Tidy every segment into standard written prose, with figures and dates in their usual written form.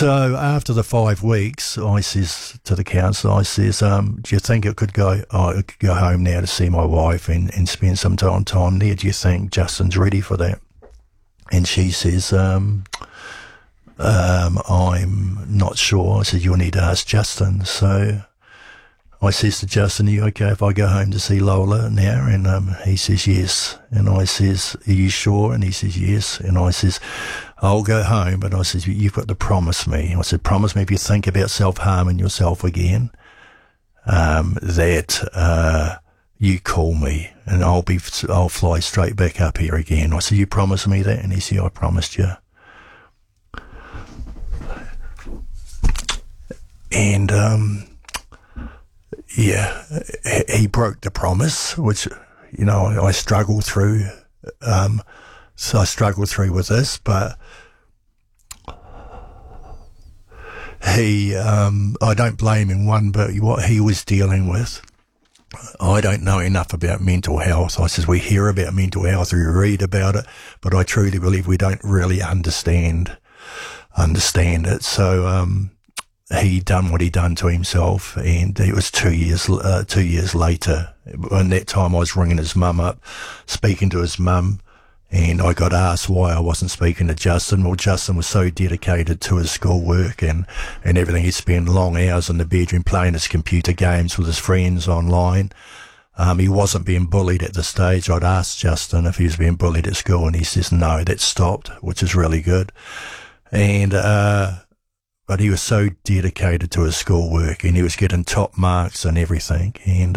So after the 5 weeks, I says to the counsellor, I says, do you think I could go home now to see my wife and spend some time there? Do you think Justin's ready for that? And she says, I'm not sure. I said, you'll need to ask Justin. So I says to Justin, are you okay if I go home to see Lola now? And he says, yes. And I says, are you sure? And he says, yes. And I says, I'll go home, but I says, you've got to promise me. I said, promise me if you think about self-harming yourself again, that you call me and I'll fly straight back up here again. I said, you promise me that? And he said, I promised you. And, he broke the promise, which, I struggled through. So I struggled through with this, but I don't blame him one bit. What he was dealing with, I don't know enough about mental health. I says, we hear about mental health, we read about it, but I truly believe we don't really understand it. So, he done what he done to himself, and it was 2 years later. And that time I was ringing his mum up, speaking to his mum, and I got asked why I wasn't speaking to Justin. Well, Justin was so dedicated to his schoolwork and everything. He'd spend long hours in the bedroom playing his computer games with his friends online. He wasn't being bullied at the stage. I'd asked Justin if he was being bullied at school, and he says, no, that stopped, which is really good. And, but he was so dedicated to his schoolwork, and he was getting top marks and everything. And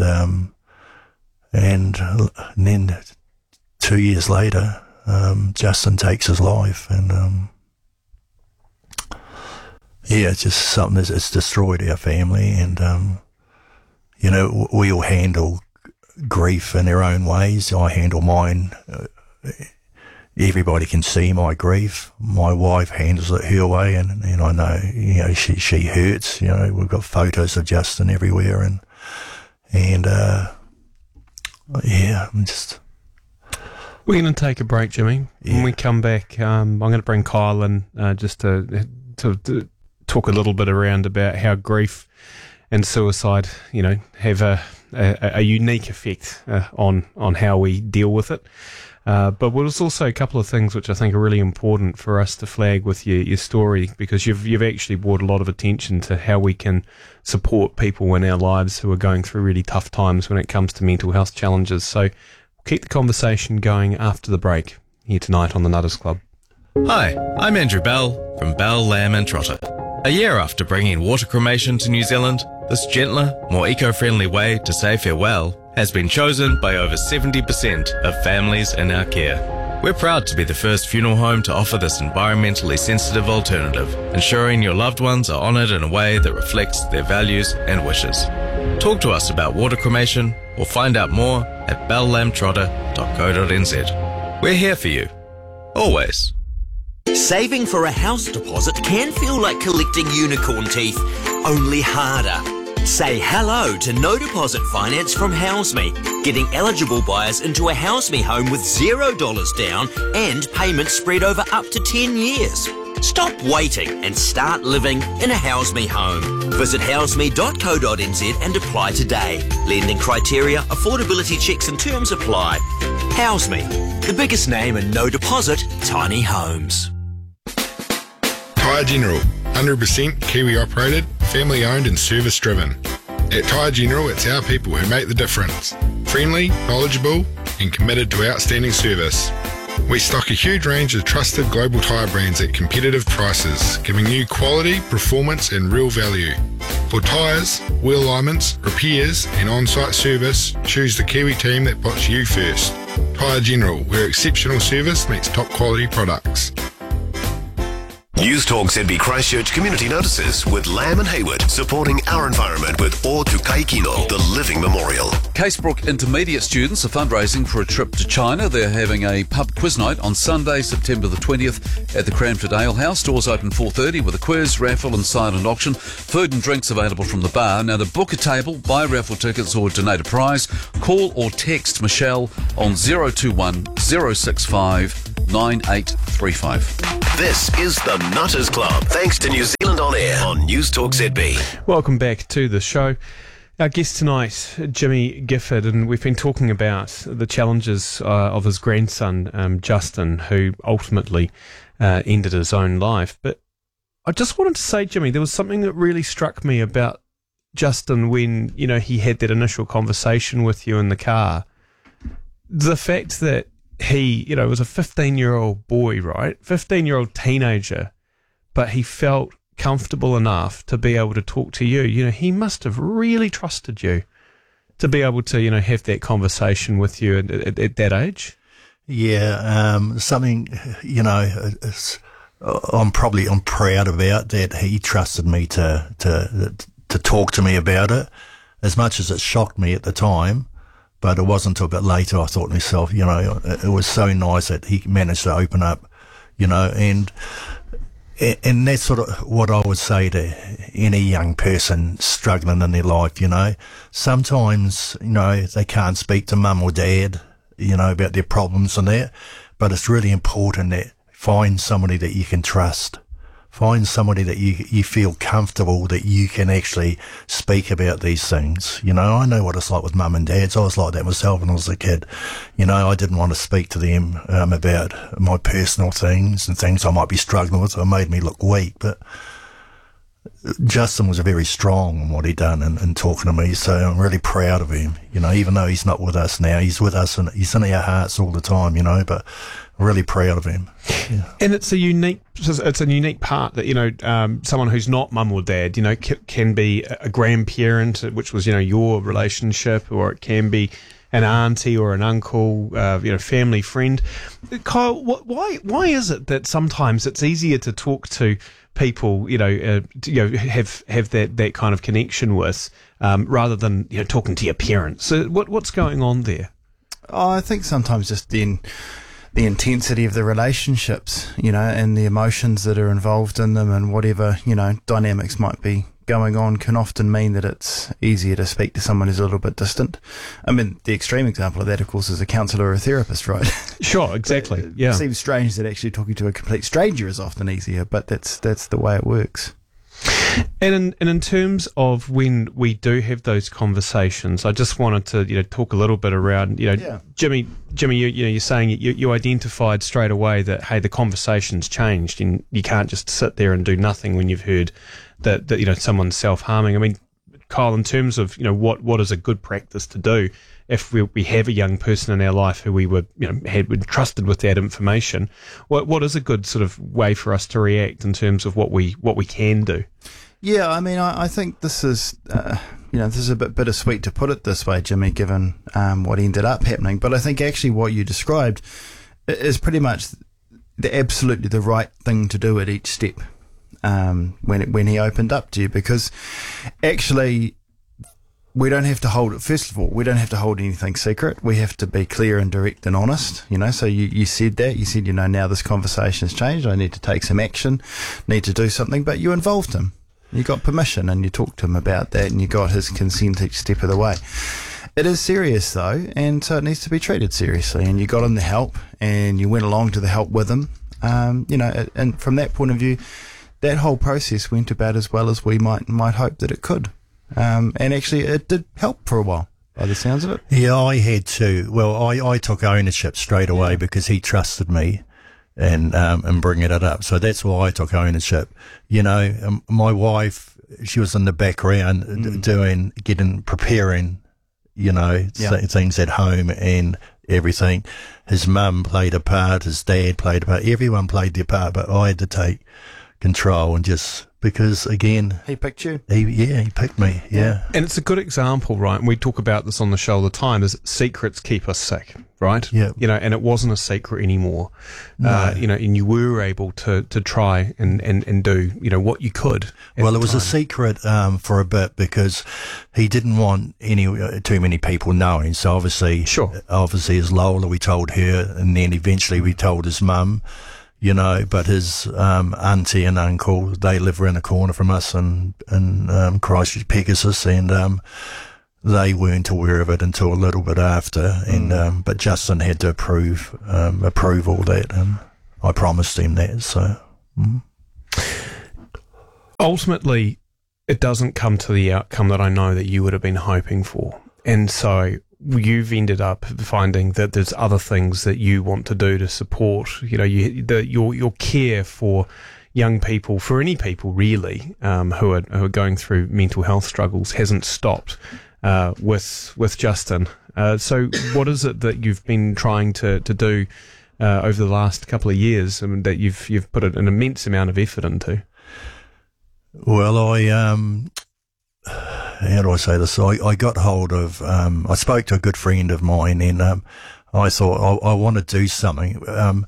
then 2 years later, Justin takes his life, and it's just something that's destroyed our family. And we all handle grief in their own ways. I handle mine. Everybody can see my grief. My wife handles it her way, and I know, she hurts. We've got photos of Justin everywhere, and I'm just. We're going to take a break, Jimmy. Yeah. When we come back, I'm going to bring Kyle in just to talk a little bit around about how grief and suicide, have a unique effect on how we deal with it. But there's also a couple of things which I think are really important for us to flag with your story, because you've actually brought a lot of attention to how we can support people in our lives who are going through really tough times when it comes to mental health challenges. So we'll keep the conversation going after the break here tonight on the Nutters Club. Hi, I'm Andrew Bell from Bell, Lamb and Trotter. A year after bringing water cremation to New Zealand, this gentler, more eco-friendly way to say farewell has been chosen by over 70% of families in our care. We're proud to be the first funeral home to offer this environmentally sensitive alternative, ensuring your loved ones are honoured in a way that reflects their values and wishes. Talk to us about water cremation or find out more at bellambtrotter.co.nz. We're here for you, always. Saving for a house deposit can feel like collecting unicorn teeth, only harder. Say hello to no deposit finance from HouseMe, getting eligible buyers into a HouseMe home with $0 down and payments spread over up to 10 years. Stop waiting and start living in a HouseMe home. Visit houseme.co.nz and apply today. Lending criteria, affordability checks and terms apply. HouseMe, the biggest name in no deposit tiny homes. Tyre General, 100% Kiwi operated, family owned and service driven. At Tyre General, it's our people who make the difference. Friendly, knowledgeable and committed to outstanding service. We stock a huge range of trusted global tyre brands at competitive prices, giving you quality, performance and real value. For tyres, wheel alignments, repairs and on-site service, choose the Kiwi team that puts you first. Tyre General, where exceptional service meets top quality products. News Talk ZB Christchurch Community Notices with Lamb and Hayward, supporting our environment with O Tukai Kino, the Living Memorial. Casebrook Intermediate students are fundraising for a trip to China. They're having a pub quiz night on Sunday, September the 20th at the Cranford Ale House. Doors open 4:30 with a quiz, raffle and silent auction. Food and drinks available from the bar. Now to book a table, buy raffle tickets or donate a prize, call or text Michelle on 021 065 9835. This is the Nutters Club, thanks to New Zealand air on News Talk ZB. Welcome back to the show. Our guest tonight, Jimmy Gifford, and we've been talking about the challenges of his grandson, Justin, who ultimately ended his own life. But I just wanted to say, Jimmy, there was something that really struck me about Justin when, he had that initial conversation with you in the car. The fact that he, was a 15-year-old boy, right? 15-year-old teenager, but he felt comfortable enough to be able to talk to you. He must have really trusted you to be able to, have that conversation with you at that age. Yeah, something, I'm proud about that he trusted me to talk to me about it, as much as it shocked me at the time. But it wasn't until a bit later I thought to myself, it was so nice that he managed to open up, and that's sort of what I would say to any young person struggling in their life, Sometimes, they can't speak to mum or dad, about their problems and that, but it's really important that find somebody that you can trust. Find somebody that you feel comfortable that you can actually speak about these things. I know what it's like with mum and dads. I was like that myself when I was a kid. I didn't want to speak to them about my personal things and things I might be struggling with. It made me look weak. But Justin was very strong in what he'd done and talking to me. So I'm really proud of him. Even though he's not with us now, he's with us and he's in our hearts all the time, but really proud of him. Yeah. And it's a unique part that, someone who's not mum or dad, can be a grandparent, which was, your relationship, or it can be an auntie or an uncle, family friend. Kyle, why is it that sometimes it's easier to talk to people, have that kind of connection with, rather than, talking to your parents? So what's going on there? Oh, I think sometimes just the intensity of the relationships, and the emotions that are involved in them, and whatever, dynamics might be going on, can often mean that it's easier to speak to someone who's a little bit distant. I mean, the extreme example of that, of course, is a counsellor or a therapist, right? Sure, exactly. Yeah. It seems strange that actually talking to a complete stranger is often easier, but that's the way it works. And in terms of when we do have those conversations, I just wanted to talk a little bit around Jimmy, you're saying you identified straight away that, hey, the conversation's changed, and you can't just sit there and do nothing when you've heard that someone's self-harming. I mean, Kyle, in terms of what is a good practice to do if we have a young person in our life who we were had been trusted with that information, what is a good sort of way for us to react in terms of what we can do? Yeah, I mean, I think this is this is a bit bittersweet to put it this way, Jimmy, given what ended up happening. But I think actually what you described is pretty much absolutely the right thing to do at each step. When he opened up to you, because actually we don't have to hold it. First of all, we don't have to hold anything secret. We have to be clear and direct and honest, so you said that, you said, now this conversation has changed. I need to take some action, need to do something, but you involved him. You got permission and you talked to him about that, and you got his consent each step of the way. It is serious though, and so it needs to be treated seriously, and you got him the help and you went along to the help with him. And from that point of view, that whole process went about as well as we might hope that it could. And actually it did help for a while, by the sounds of it. Yeah, I had to. Well, I took ownership straight away because he trusted me and bringing it up. So that's why I took ownership. My wife, she was in the background preparing, things at home and everything. His mum played a part, his dad played a part, everyone played their part, but I had to take control, and just because, again, he picked you. He picked me. Yeah. And it's a good example, right? And we talk about this on the show all the time, is secrets keep us sick, right? Yeah. And it wasn't a secret anymore. No. And you were able to try and do, what you could. Well, it was a secret for a bit because he didn't want too many people knowing. So obviously as Lola, we told her, and then eventually we told his mum. But his auntie and uncle, they live around the corner from us in Christchurch, Pegasus, and they weren't aware of it until a little bit after. And but Justin had to approve all that, and I promised him that. So. ultimately, it doesn't come to the outcome that I know that you would have been hoping for. And so you've ended up finding that there's other things that you want to do to support, your care for young people, for any people really, who are going through mental health struggles hasn't stopped with Justin. So what is it that you've been trying to do over the last couple of years, that you've put an immense amount of effort into? Well, how do I say this? I got hold of, I spoke to a good friend of mine, and I thought I want to do something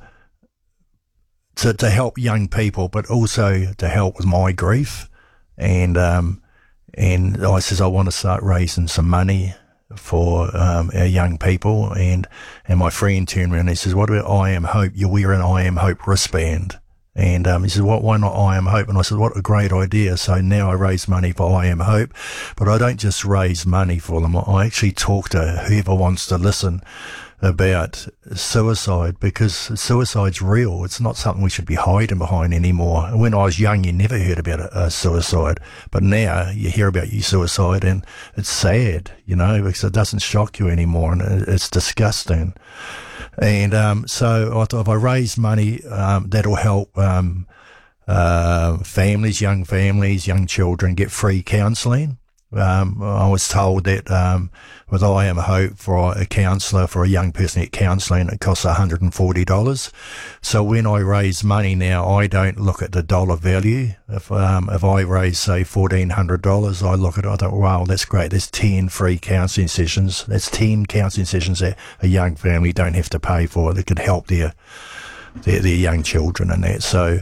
to help young people, but also to help with my grief. And I says I want to start raising some money for our young people. And my friend turned around and he says, "What about I Am Hope? You wear an I Am Hope wristband." And he said, why not I Am Hope? And I said, what a great idea. So now I raise money for I Am Hope, but I don't just raise money for them. I actually talk to whoever wants to listen about suicide, because suicide's real. It's not something we should be hiding behind anymore. When I was young, you never heard about a suicide, but now you hear about suicide, and it's sad, because it doesn't shock you anymore, and it's disgusting. And so I thought if I raise money, that'll help families, young children get free counselling. I was told that with I Am Hope, for a counsellor, for a young person to get counselling, it costs $140. So when I raise money now, I don't look at the dollar value. If I raise, say, $1,400, I look at it, I thought, wow, that's great. There's 10 free counselling sessions. That's 10 counselling sessions that a young family don't have to pay for. That could help their young children and that. So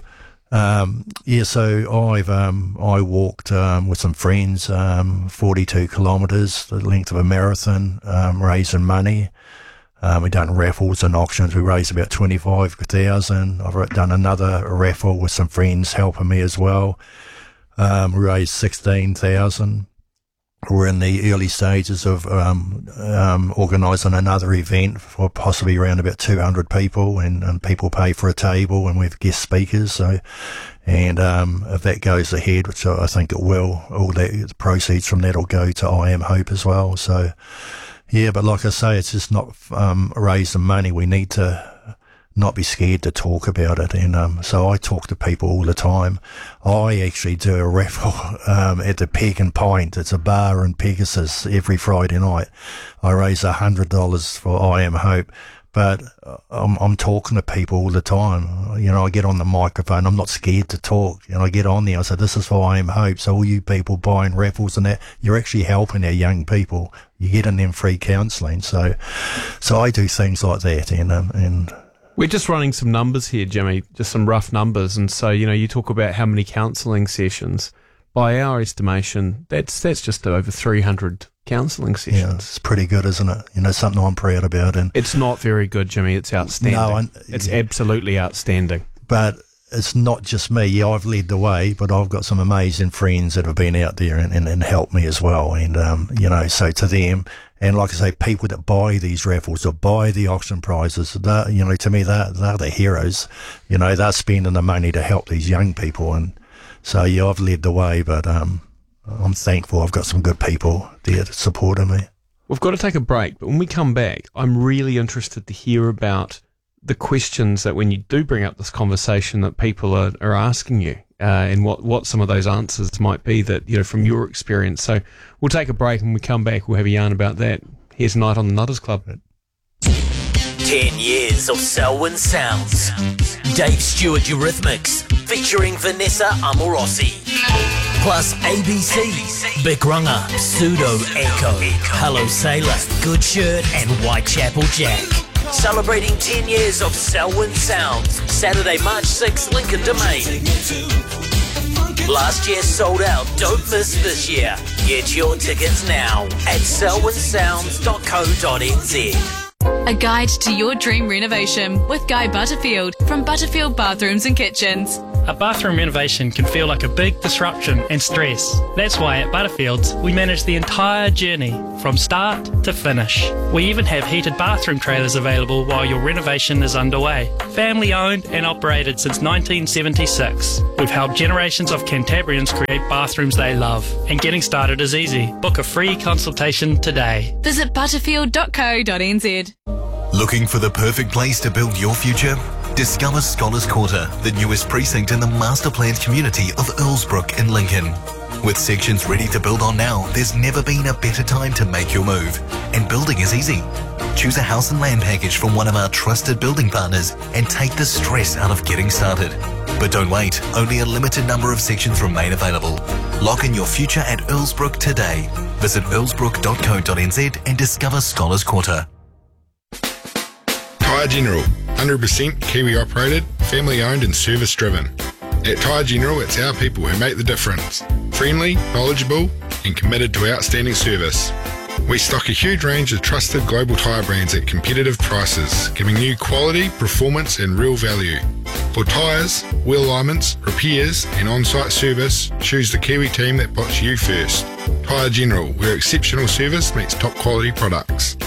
so I walked with some friends 42 kilometres, the length of a marathon, raising money. We done raffles and auctions. We raised about 25,000. I've done another raffle with some friends helping me as well. We raised 16,000. We're in the early stages of organising another event for possibly around about 200 people, and people pay for a table, and we have guest speakers. So, and if that goes ahead, which I think it will, all the proceeds from that will go to I Am Hope as well. So, yeah, but like I say, it's just not raising money. We need to not be scared to talk about it. And so I talk to people all the time. I actually do a raffle at the Peg and Pint. It's a bar in Pegasus every Friday night. I raise $100 for I Am Hope. But I'm talking to people all the time. I get on the microphone. I'm not scared to talk. I get on there. I say, this is for I Am Hope. So all you people buying raffles and that, you're actually helping our young people. You're getting them free counselling. So I do things like that. And we're just running some numbers here, Jimmy, just some rough numbers. And so, you talk about how many counselling sessions. By our estimation, that's just over 300 counselling sessions. Yeah, it's pretty good, isn't it? Something I'm proud about. And it's not very good, Jimmy. It's outstanding. It's absolutely outstanding. But it's not just me. Yeah, I've led the way, but I've got some amazing friends that have been out there and helped me as well. And, so to them, and like I say, people that buy these raffles or buy the auction prizes, to me, they're the heroes. They're spending the money to help these young people. And so, yeah, I've led the way, but I'm thankful I've got some good people there supporting me. We've got to take a break, but when we come back, I'm really interested to hear about the questions that when you do bring up this conversation that people are asking you, and what some of those answers might be that, from your experience. So we'll take a break, and when we come back, we'll have a yarn about that. Here's Night on the Nutters Club. 10 years of Selwyn Sounds. Dave Stewart Eurythmics, featuring Vanessa Amorosi. Plus ABC, Big Runga, Pseudo Echo, Hello Sailor, Good Shirt, and Whitechapel Jack. Celebrating 10 years of Selwyn Sounds, Saturday, March 6th, Lincoln Domain. Last year sold out, don't miss this year. Get your tickets now at selwynsounds.co.nz. A guide to your dream renovation with Guy Butterfield from Butterfield Bathrooms and Kitchens. A bathroom renovation can feel like a big disruption and stress. That's why at Butterfields we manage the entire journey from start to finish. We even have heated bathroom trailers available while your renovation is underway. Family owned and operated since 1976. We've helped generations of Cantabrians create bathrooms they love, and getting started is easy. Book a free consultation today. Visit butterfield.co.nz. Looking for the perfect place to build your future? Discover Scholars Quarter, the newest precinct in the master planned community of Earlsbrook in Lincoln. With sections ready to build on now, there's never been a better time to make your move. And building is easy. Choose a house and land package from one of our trusted building partners and take the stress out of getting started. But don't wait, only a limited number of sections remain available. Lock in your future at Earlsbrook today. Visit earlsbrook.co.nz and discover Scholars Quarter. Tyre General, 100% Kiwi operated, family owned and service driven. At Tyre General, it's our people who make the difference. Friendly, knowledgeable and committed to outstanding service. We stock a huge range of trusted global tyre brands at competitive prices, giving you quality, performance and real value. For tyres, wheel alignments, repairs and on-site service, choose the Kiwi team that puts you first. Tyre General, where exceptional service meets top quality products.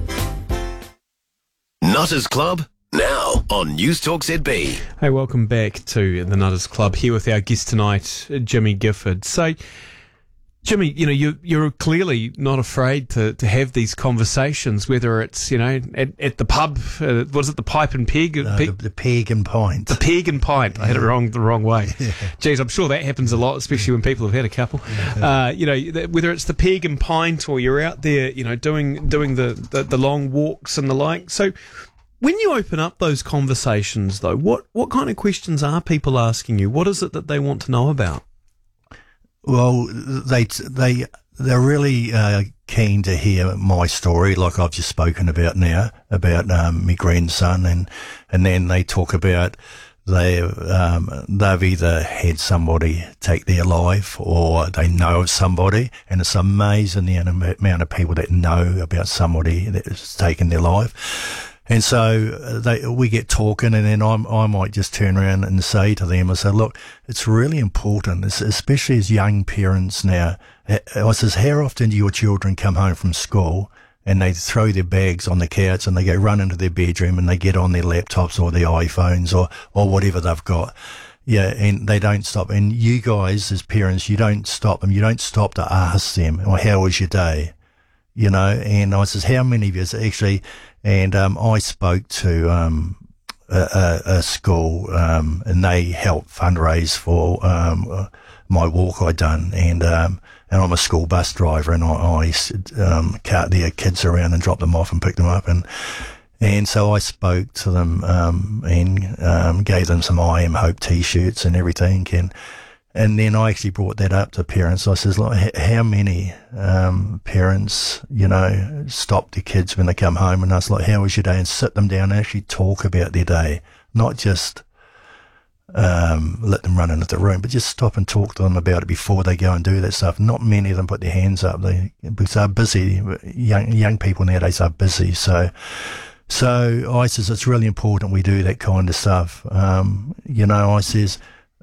Nutters Club, now on News Talk ZB. Hey, welcome back to the Nutters Club, here with our guest tonight, Jimmy Gifford. So, Jimmy, you know, you're clearly not afraid to have these conversations, whether it's, you know, at the pub, was it the Pipe and Peg? The Peg and Pint. The Peg and Pint. I had it the wrong way. Yeah. Geez, I'm sure that happens a lot, especially when people have had a couple. You know, whether it's the Peg and Pint or you're out there, you know, doing the long walks and the like. So, when you open up those conversations, though, what kind of questions are people asking you? What is it that they want to know about? Well, they're really keen to hear my story, like I've just spoken about now, about my grandson, and then they talk about they've either had somebody take their life or they know of somebody, and it's amazing the amount of people that know about somebody that has taken their life. And so we get talking, and then I might just turn around and say to them, I say, look, it's really important, especially as young parents now. I says, how often do your children come home from school and they throw their bags on the couch and they go run into their bedroom and they get on their laptops or their iPhones or whatever they've got? Yeah, and they don't stop. And you guys as parents, you don't stop them. You don't stop to ask them, well, how was your day? You know, and I says, how many of you actually, and I spoke to a school, and they helped fundraise for my walk I done, and I'm a school bus driver, and I cart their kids around and drop them off and pick them up, and so I spoke to them and gave them some I Am Hope T-shirts and everything, and then I actually brought that up to parents. I says, look, how many parents, you know, stop their kids when they come home and ask, like, how was your day? And sit them down and actually talk about their day, not just let them run into the room, but just stop and talk to them about it before they go and do that stuff. Not many of them put their hands up because they're busy. Young people nowadays are busy. So I says it's really important we do that kind of stuff. You know, I says,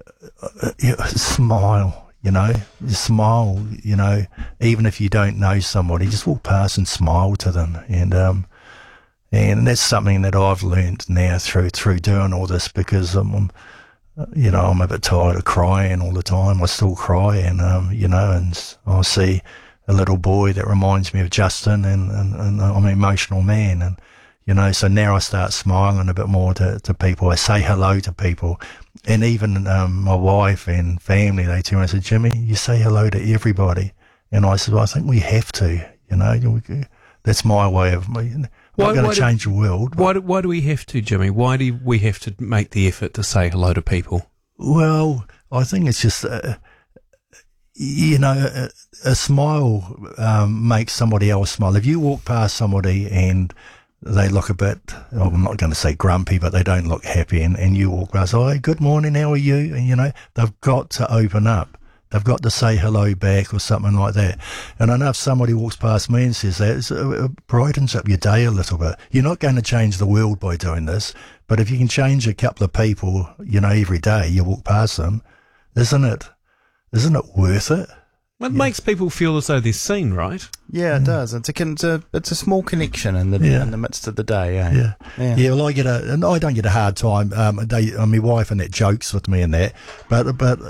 smile, you know, smile, you know, even if you don't know somebody, just walk past and smile to them. And that's something that I've learned now through doing all this, because you know, I'm a bit tired of crying all the time. I still cry, and you know, and I see a little boy that reminds me of Justin, and I'm an emotional man, and you know, so now I start smiling a bit more to people. I say hello to people. And even my wife and family, they tell me, I said, Jimmy, you say hello to everybody. And I said, well, I think we have to, you know. That's my way of, I'm not going to change the world. Why do we have to, Jimmy? Why do we have to make the effort to say hello to people? Well, I think it's just, you know, a smile makes somebody else smile. If you walk past somebody and they look a bit, I'm not going to say grumpy, but they don't look happy, and you walk past, oh, good morning, how are you? And, you know, they've got to open up. they've got to say hello back or something like that. And I know if somebody walks past me and says that, it brightens up your day a little bit. You're not going to change the world by doing this, but if you can change a couple of people, every day you walk past them, isn't it worth it? It makes people feel as though they're seen, right? Yeah, it does. It's a small connection in the midst of the day. Yeah. Well, I don't get a hard time. My wife and that jokes with me and that, but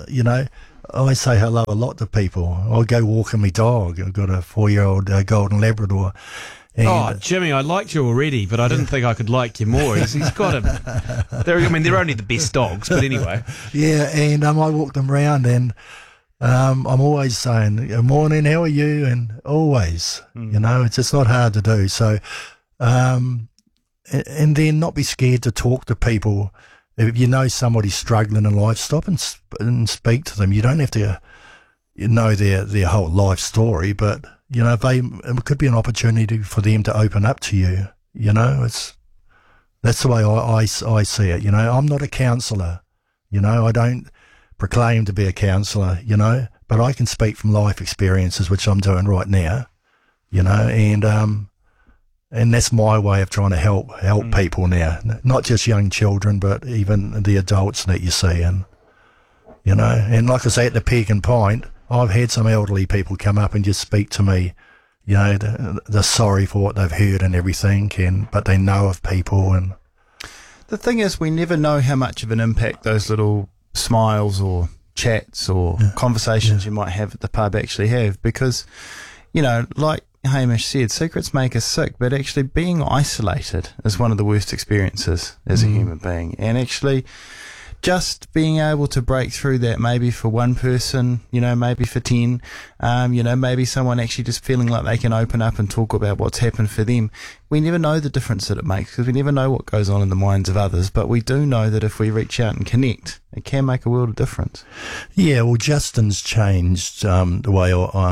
I say hello a lot to people. I go walking my dog. I've got a 4-year-old golden Labrador. And Jimmy, I liked you already, but I didn't think I could like you more. He's got him. They're only the best dogs, but anyway. Yeah, and I walk them around and. I'm always saying, "Good morning, how are you?" And always, it's not hard to do. So, and then not be scared to talk to people. If you know somebody's struggling in life, stop and speak to them. You don't have to, know their whole life story, but it could be an opportunity for them to open up to you. That's the way I see it. I'm not a counsellor. I don't proclaim to be a counsellor, but I can speak from life experiences, which I'm doing right now, and that's my way of trying to help people now, not just young children, but even the adults that you see, and like I say, at the Peak and Pint, I've had some elderly people come up and just speak to me, they're sorry for what they've heard and everything, but they know of people. And the thing is, we never know how much of an impact those little smiles or chats or conversations you might have at the pub actually have, because like Hamish said, secrets make us sick, but actually being isolated is one of the worst experiences as a human being. And actually just being able to break through that, maybe for one person, maybe for 10, maybe someone actually just feeling like they can open up and talk about what's happened for them. We never know the difference that it makes, because we never know what goes on in the minds of others, but we do know that if we reach out and connect, it can make a world of difference. Yeah, well, Justin's changed the way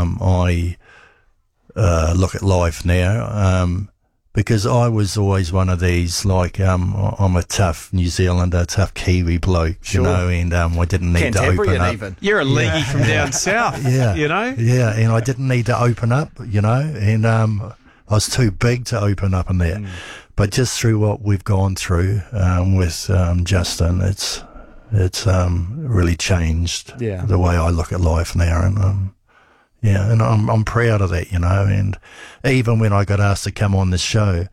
I look at life now, because I was always one of these, like, I'm a tough New Zealander, tough Kiwi bloke, and I didn't need to open up. Even. You're a leaguey from down south, Yeah, and I didn't need to open up, and I was too big to open up in there. But just through what we've gone through with Justin, it's really changed the way I look at life now, and and I'm proud of that, and even when I got asked to come on this show,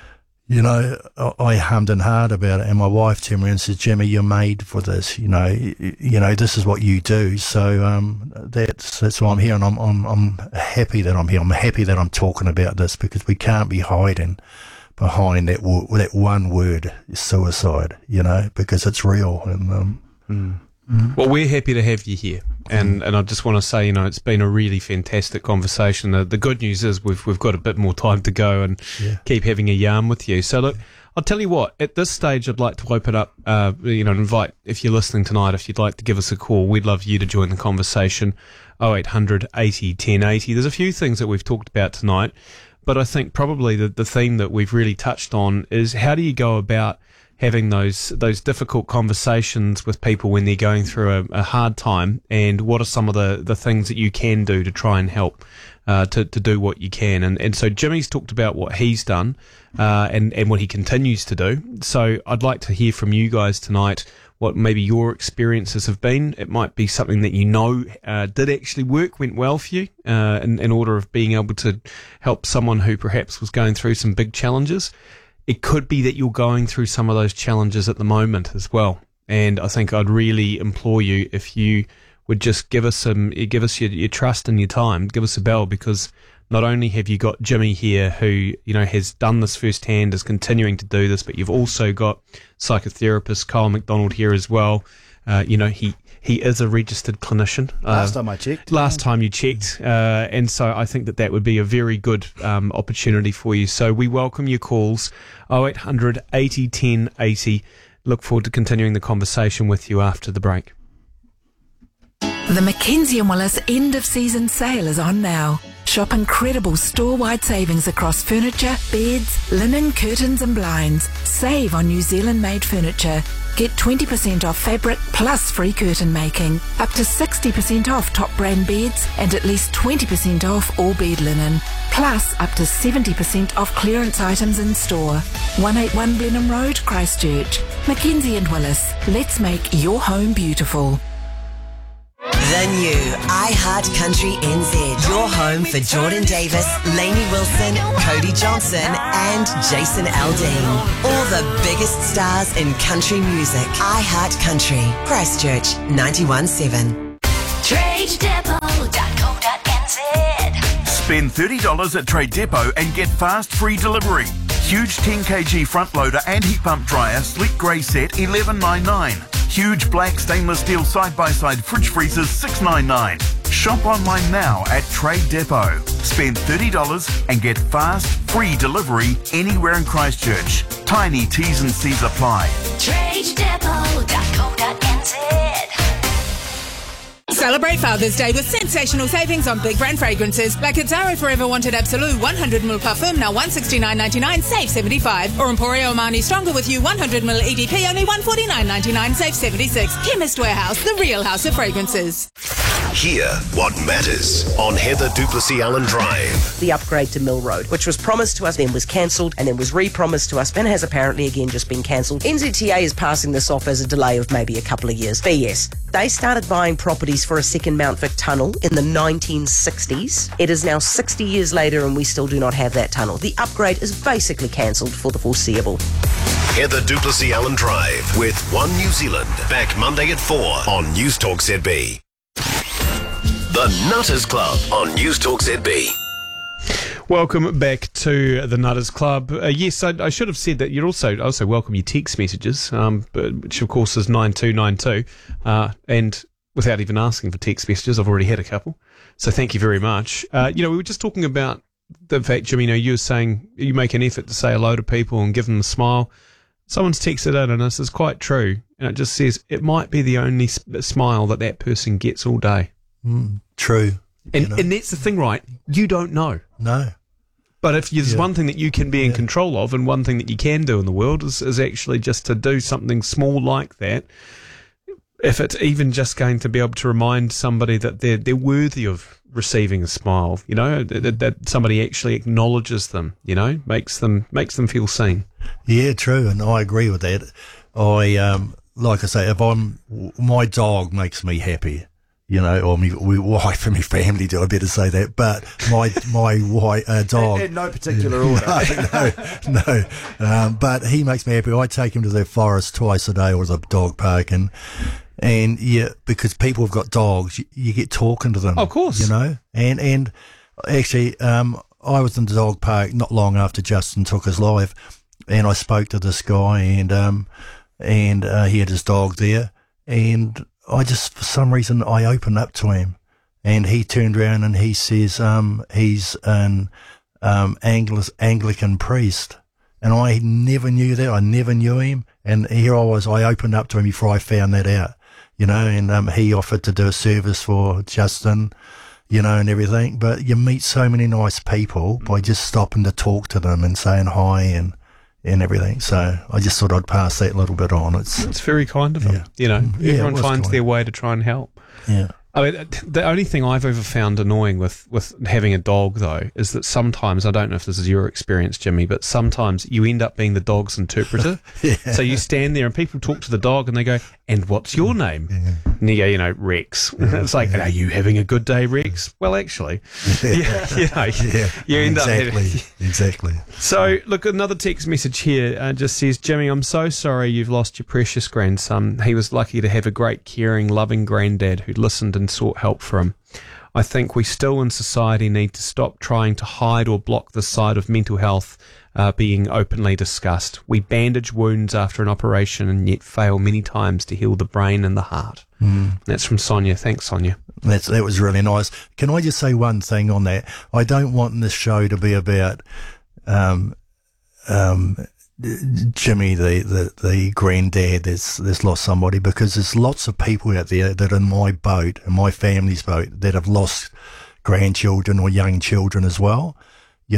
I hummed and hawed about it, and my wife turned around and said, "Jimmy, you're made for this, this is what you do." So that's why I'm here, and I'm happy that I'm here. I'm happy that I'm talking about this, because we can't be hiding behind that one word, suicide, because it's real. And Well, we're happy to have you here, and I just want to say, it's been a really fantastic conversation. The good news is we've got a bit more time to go and keep having a yarn with you. So look, I'll tell you what, at this stage, I'd like to open up, invite, if you're listening tonight, if you'd like to give us a call, we'd love you to join the conversation. 0800 80 1080. There's a few things that we've talked about tonight, but I think probably the theme that we've really touched on is, how do you go about having those difficult conversations with people when they're going through a hard time, and what are some of the things that you can do to try and help to do what you can. And so Jimmy's talked about what he's done and what he continues to do. So I'd like to hear from you guys tonight what maybe your experiences have been. It might be something that did actually work, went well for you in order of being able to help someone who perhaps was going through some big challenges. It could be that you're going through some of those challenges at the moment as well. And I think I'd really implore you, if you would just give us your trust and your time, give us a bell, because not only have you got Jimmy here who, has done this firsthand, is continuing to do this, but you've also got psychotherapist Kyle McDonald here as well. He is a registered clinician. Last time I checked. Last time you checked. And so I think that would be a very good opportunity for you. So we welcome your calls, 0800 80 10 80. Look forward to continuing the conversation with you after the break. The Mackenzie & Willis end of season sale is on now. Shop incredible store-wide savings across furniture, beds, linen, curtains and blinds. Save on New Zealand-made furniture. Get 20% off fabric plus free curtain making, up to 60% off top brand beds and at least 20% off all bed linen, plus up to 70% off clearance items in store. 181 Blenheim Road, Christchurch. Mackenzie and Willis, let's make your home beautiful. The new iHeart Country NZ. Your home for Jordan Davis, Lainey Wilson, Cody Johnson and Jason Aldean. All the biggest stars in country music. iHeart Country. Christchurch 91.7. TradeDepot.co.nz. Spend $30 at Trade Depot and get fast free delivery. Huge 10kg front loader and heat pump dryer, sleek grey set, $11.99. Huge black stainless steel side-by-side fridge freezers, $6.99. Shop online now at Trade Depot. Spend $30 and get fast, free delivery anywhere in Christchurch. Tiny T's and C's apply. TradeDepot.co.nz. Celebrate Father's Day with sensational savings on big brand fragrances like Azzaro Forever Wanted Absolute 100ml Parfum, now $169.99, save $75. Or Emporio Armani Stronger with You 100ml EDP, only $149.99, save $76. Chemist Warehouse, the real house of fragrances. Hear what matters on Heather Duplessis Allen Drive. The upgrade to Mill Road, which was promised to us, then was cancelled, and then was re-promised to us, and has apparently again just been cancelled. NZTA is passing this off as a delay of maybe a couple of years. BS. They started buying properties for a second Mount Vic tunnel in the 1960s. It is now 60 years later and we still do not have that tunnel. The upgrade is basically cancelled for the foreseeable. Heather Duplessis Allen Drive with One New Zealand. Back Monday at 4 on News Talk ZB. The Nutters Club on News Talk ZB. Welcome back to the Nutters Club. Yes, I should have said that you'd also welcome your text messages, which of course is 9292. And without even asking for text messages, I've already had a couple. So thank you very much. We were just talking about the fact, Jimmy, you were saying you make an effort to say hello to people and give them a smile. Someone's texted in, and this is quite true. And it just says it might be the only smile that person gets all day. True. And that's the thing, right? You don't know. No. But if there's one thing that you can be in control of, and one thing that you can do in the world is actually just to do something small like that. If it's even just going to be able to remind somebody that they're worthy of receiving a smile, that somebody actually acknowledges them, makes them feel seen. Yeah, true, and I agree with that. Like I say, my dog makes me happy. Or my wife and my family do, I better say that. But my dog. In no particular order. No. But he makes me happy. I take him to the forest twice a day or the dog park. And yeah, because people have got dogs, you get talking to them. Of course. And actually, I was in the dog park not long after Justin took his life. And I spoke to this guy and he had his dog there. And I just, for some reason, I opened up to him, and he turned around and he says, he's an Anglican priest, and I never knew that. I never knew him, and here I was. I opened up to him before I found that out, and he offered to do a service for Justin, and everything. But you meet so many nice people by just stopping to talk to them and saying hi and everything. So I just thought I'd pass that little bit on. It's very kind of them. Everyone finds their way to try and help. Yeah. I mean, the only thing I've ever found annoying with having a dog, though, is that sometimes, I don't know if this is your experience, Jimmy, but sometimes you end up being the dog's interpreter. Yeah. So you stand there and people talk to the dog and they go, "And what's your name?" Yeah. And you go, Rex. It's like, "Are you having a good day, Rex?" Well, actually, you end up having... Exactly. So, look, another text message here just says, "Jimmy, I'm so sorry you've lost your precious grandson. He was lucky to have a great, caring, loving granddad who listened and sought help for him. I think we still in society need to stop trying to hide or block the side of mental health being openly discussed. We bandage wounds after an operation and yet fail many times to heal the brain and the heart." That's from Sonia. Thanks, Sonia. That was really nice. Can I just say one thing on that? I don't want this show to be about Jimmy, the granddad that's lost somebody, because there's lots of people out there that are in my boat, in my family's boat, that have lost grandchildren or young children as well,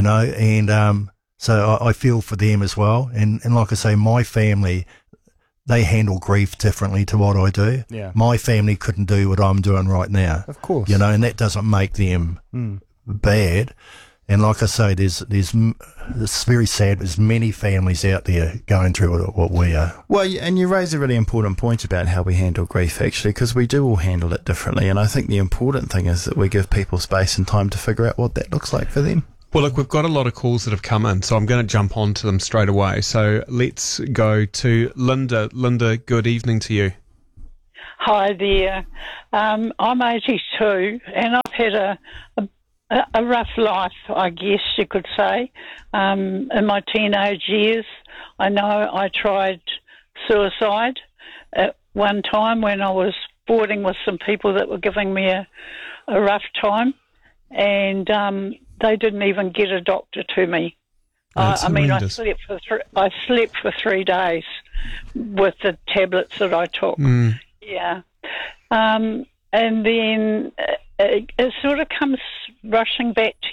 and so I feel for them as well. And like I say, my family, they handle grief differently to what I do. Yeah. My family couldn't do what I'm doing right now. Of course. You know, and that doesn't make them bad. And like I say, it's very sad. There's many families out there going through what we are. Well, and you raise a really important point about how we handle grief, actually, because we do all handle it differently. And I think the important thing is that we give people space and time to figure out what that looks like for them. Well, look, we've got a lot of calls that have come in, so I'm going to jump onto them straight away. So let's go to Linda. Linda, good evening to you. Hi there. I'm 82 and I've had a rough life, I guess you could say. In my teenage years, I know I tried suicide at one time when I was boarding with some people that were giving me a rough time, and they didn't even get a doctor to me. I mean, I slept for 3 days with the tablets that I took. Yeah. And then it sort of comes rushing back to